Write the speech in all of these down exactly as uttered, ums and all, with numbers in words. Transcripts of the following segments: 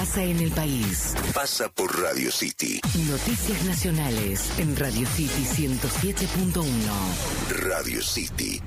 pasa en el país. Pasa por Radio City. Noticias nacionales en Radio City ciento siete punto uno. Radio City.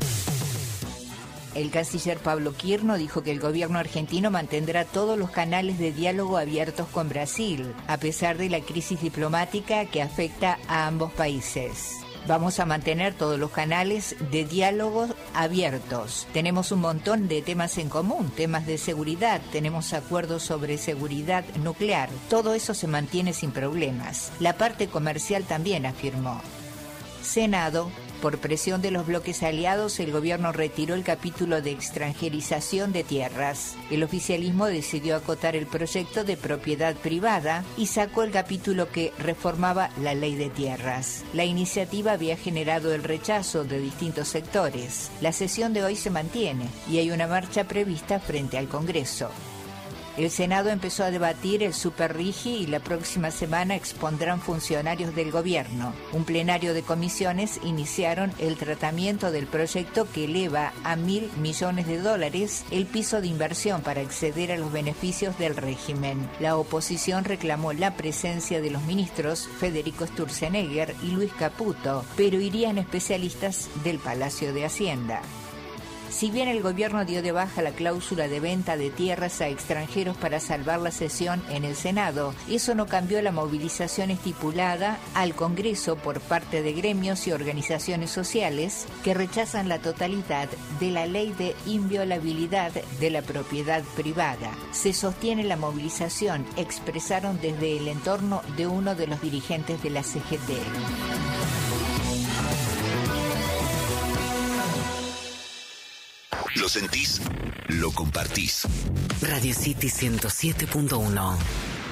El canciller Pablo Quirno dijo que el gobierno argentino mantendrá todos los canales de diálogo abiertos con Brasil, a pesar de la crisis diplomática que afecta a ambos países. Vamos a mantener todos los canales de diálogo abiertos. Tenemos un montón de temas en común, temas de seguridad, tenemos acuerdos sobre seguridad nuclear. Todo eso se mantiene sin problemas. La parte comercial también, afirmó. Senado. Por presión de los bloques aliados, el gobierno retiró el capítulo de extranjerización de tierras. El oficialismo decidió acotar el proyecto de propiedad privada y sacó el capítulo que reformaba la ley de tierras. La iniciativa había generado el rechazo de distintos sectores. La sesión de hoy se mantiene y hay una marcha prevista frente al Congreso. El Senado empezó a debatir el Superrigi y la próxima semana expondrán funcionarios del gobierno. Un plenario de comisiones iniciaron el tratamiento del proyecto que eleva a mil millones de dólares el piso de inversión para acceder a los beneficios del régimen. La oposición reclamó la presencia de los ministros Federico Sturzenegger y Luis Caputo, pero irían especialistas del Palacio de Hacienda. Si bien el gobierno dio de baja la cláusula de venta de tierras a extranjeros para salvar la sesión en el Senado, eso no cambió la movilización estipulada al Congreso por parte de gremios y organizaciones sociales que rechazan la totalidad de la ley de inviolabilidad de la propiedad privada. Se sostiene la movilización, expresaron desde el entorno de uno de los dirigentes de la C G T. Lo sentís, lo compartís. Radio City ciento siete punto uno.